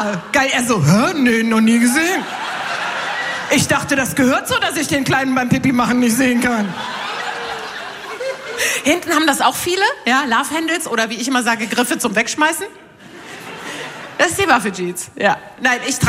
geil. Er so, hä? Nee, noch nie gesehen. Ich dachte, das gehört so, dass ich den Kleinen beim Pipi machen nicht sehen kann. Hinten haben das auch viele, ja, Love Handles oder wie ich immer sage, Griffe zum Wegschmeißen. Das ist die Waffe, Jeans. Ja. Nein, ich